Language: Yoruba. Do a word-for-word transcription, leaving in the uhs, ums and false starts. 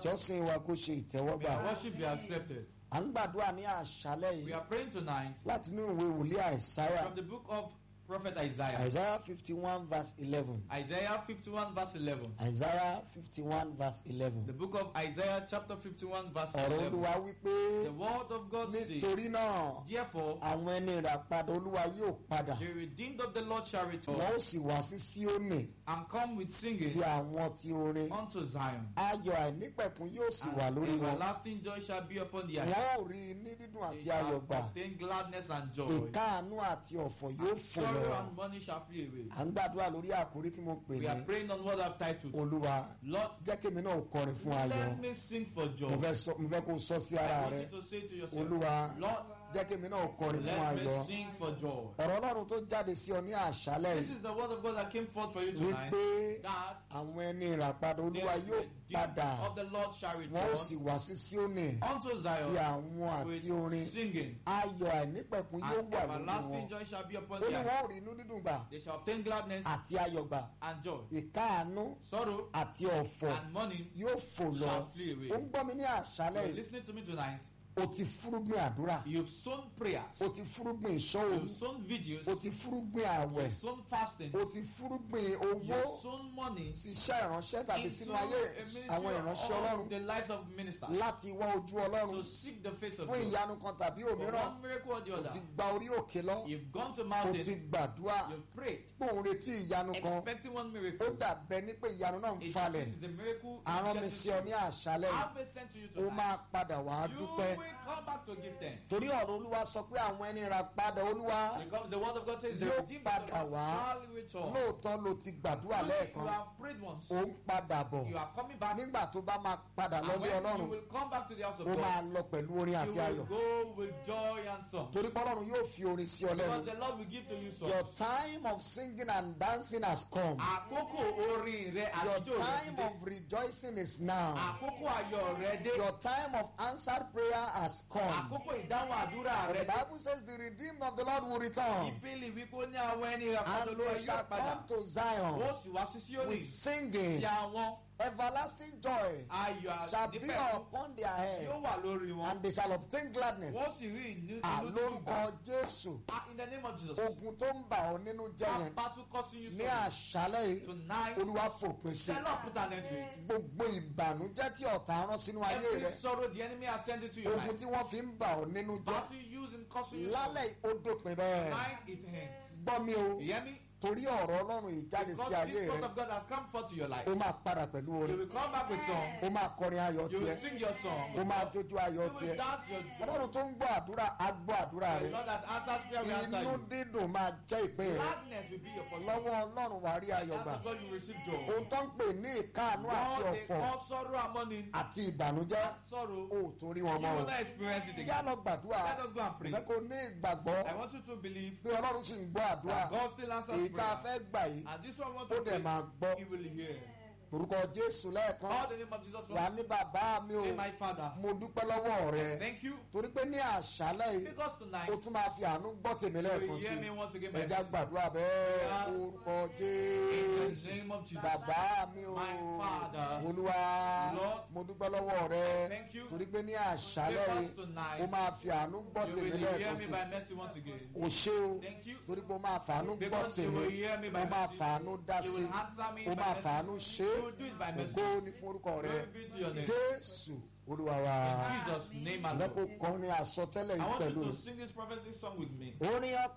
ìjọsìn wa kó ṣe May ìtẹ́wọ́gbà. our worship be accepted. À ń gbàdúrà ní àṣálẹ́ We yìí are praying tonight láti inú ìwé wòlíì àìsáyà. from the book of Prophet Isaiah. Isaiah fifty-one verse eleven. Isaiah fifty-one verse eleven. Isaiah fifty-one verse eleven. The book of Isaiah chapter fifty-one verse Ọ̀rọ̀ eleven. Olúwa wípé The word of God says, nítorí náà therefore, àwọn ẹni ìràpadà Olúwa yóò padà. the redeemed of the Lord shall return Wọ́n ó sì wá sí Síónì and come with singing ti àwọn ti orin. unto Zion. Ayọ̀ àìnípẹ̀kún yóò sì wà And lórí wọn. everlasting joy shall be upon the earth. Wọ́n ò rí ní dídùn They àti shall ayọ̀ gbà. obtain gladness and joy. Ìkáàánú àti ọ̀fọ̀ yóò And fò sorrow lọ. and money shall flee away. À ń gbàdúrà lórí àkórí tí mo pè We are ní praying on what I've titled. Olúwa Lord, jẹ́ kémi náà kọrin fún ayọ̀. let me sing for joy. Mo fẹ́ sọ- mo fẹ́ kó o sọ sí I ara want rẹ. you to say to yourself, Olúwa Lord, jẹ́ kémi náà kọrin fún let me ayọ̀. sing for joy. Ọ̀rọ̀ Ọlọ́run tó jáde sí ọ ní àṣálẹ̀ This yìí is the word of God that came forth for you tonight. wípé That àwọn ẹni ìràpadà the Olúwa yóò redeemed padà. of the Lord shall Wọ́n ó sì return wá sí Síónì unto ti Zion àwọn with àti orin. singing. Ayọ̀ àìnípẹ̀kún yóò And wà lórí everlasting wọn. joy shall be upon Ó ní them. wọ́n ò rí inú dídùn gbà They shall obtain gladness àti ayọ̀ gbà. and joy. Ìkáàánú Sorrow àti ọ̀fọ̀ and money yóò fò lọ. shall flee away. Ó ń gbọ́ mi ní àṣálẹ̀ You're yìí. listening to me tonight. O ti fúrúgbìn àdúrà. You've sown prayers. O ti fúrúgbìn ìṣọ́ You've òru. sown videos. O ti fúrúgbìn àwẹ̀. You've sown fastings. O ti fúrúgbìn owó You've sown money sí iṣẹ́ ìránṣẹ́ tàbí into sínú ayé a ministry àwọn ìránṣẹ́ of Ọlọ́run the lives of ministers. láti wá ojú Ọlọ́run To seek the face of fún God. ìyanu kan tàbí For òmíràn. one miracle or the O other. ti gba orí òkè lọ. You've gone to O ti mountains. gbàdúrà. You've prayed. Gbóhùn retí ìyanu kan. Expecting one Ó miracle. dàbẹ́ ní pé ìyanu náà ń It falẹ̀. seems the miracle is Àrán mi getting sí ọ ní àṣálẹ̀ yìí. I've been sent to you Ó máa tonight. padà wá You dúpẹ́. will come back to give thanks. Torí ọ̀rọ̀ Olúwa sọ pé àwọn ẹni ìràpadà Olúwa Because the word of God says the yóò redeemed of the padà Lord wá. shall return. Lóòótọ́ ló ti gbàdúrà You lẹ́ẹ̀kan. have prayed once. Ó ń padà bọ̀. You are coming back. Nígbà tó bá máa padà And lọ́lé when you Ọlọ́run, will come back to the house of ó máa God, lọ pẹ̀lú orin you àti will ayọ̀. go with joy and song. Torí pé Ọlọ́run yóò fi orin sí ọ Because lẹ́nu. the Lord will give to you Your songs. time of singing and dancing has come. Àkókò orin rẹ Your àtijọ́ rẹ time ti dé. of rejoicing is now. Àkókò ayọ̀ rẹ dé. Your time of answered prayer has come. Àkókò ìdáhùn àdúrà The rẹ dé. Bible says the redeemed of the Lord will return. Ìbéèlì wípé ó ní àwọn ẹni ìràpadà And Olúwa they shall yóò padà. come to Zion Ó sì wá sí Síónì with singing. tí àwọn Everlasting joy ayọ̀ shall be àdìpẹ̀kù upon their head. yóò wà lórí wọn. And they shall obtain gladness. Wọ́n sì rí inú inú Àlórúkọ dùgbà. Jésù. In the name of Jesus. Ogun tó ń bà ọ́ nínú jẹ́ That yẹn battle causing you ní sorrow. àṣálẹ́ yìí Tonight, Olúwa fòpin sí. the Lord put an end to it. Gbogbo ìbànújẹ́ tí ọ̀tá rán sínú ayé Every rẹ̀. sorrow the enemy has sent into your Ogun life. tí wọ́n fi ń bà ọ́ nínú jẹ́. Battle used in causing you sorrow. Lálẹ́ ó dópin bẹ́ẹ̀. Tonight it ends. Gbọ́ mi o. You hear me? Torí ọ̀rọ̀ Ọlọ́run ìjáde sí Because ayé this word rẹ̀. of God has come forth to your life. Ó máa padà pẹ̀lú You orin. will come back with song. Ó máa kọrin ayọ̀ You will tiẹ̀. sing your song. Ó máa jójú ayọ̀ You will tiẹ̀. dance your joy. Ọlọ́run tó ń gbọ́ àdúrà á gbọ́ àdúrà The rẹ̀. Lord that answers prayer will answer Inú you. dídùn máa jẹ́ ìpín rẹ̀. Gladness will be your portion. Lọ́wọ́ Ọlọ́run wàá rí ayọ̀ That's gbà. of God you will receive joy. Ohun tó ń pè ní ìkáàánú àti Lord, they ọ̀fọ̀ call sorrow and mourning àti ìbànújẹ́ and sorrow. ó torí wọn You mọ́ will o. not experience it Yá again. lọ gbàdúrà. Let us go and pray. Ìfẹ́ kò ní ìgbàgbọ́ I want you to believe pé Ọlọ́run sì ń gbọ́ àdúrà. that God still answers Èyí tá a prayer. fẹ́ gbà yìí And this one want ó to dẹ̀ máa pray. gbọ́. He will hear. Orúkọ Jésù lẹ́ẹ̀kan. All the name of Jesus Wà ní once. bàbá mi o. Say, my Father. Mo dúpẹ́ lọ́wọ́ rẹ. Thank you. Torí pé ní àṣálẹ́ yìí Because tonight, ó tún máa fi àánú gbọ́ tèmi you lẹ́ẹ̀kan will sí hear me i. once again. by Ẹja mercy. gbàdúrà bẹ́ẹ̀. Yes. Orúkọ In Jésù. the name of Jesus. Bàbá mi o. My Father. Olúwa. Lord. Mo dúpẹ́ lọ́wọ́ rẹ. Thank you. Torí pé ní àṣálẹ́ Because yìí tonight, ó máa fi àánú gbọ́ You tèmi will hear lẹ́ẹ̀kan me sí by i. mercy once again. O ṣé o. Thank you. Torí pé ó máa fàánú gbọ́ Because you tèmi. will hear me by Ó máa mercy. fàánú dá You sí will i. answer me Ó by máa mercy. fàánú ṣe You é. will do it by mercy. Ògo ni fún orúkọ rẹ. Glory be to your name. Jésù Olúwa wa. In Jesus' name Ẹ kó alone. kọrin àsọtẹ́lẹ̀ I yìí want pẹ̀lú you to sing this prophecy song with me. orin ọpẹ́.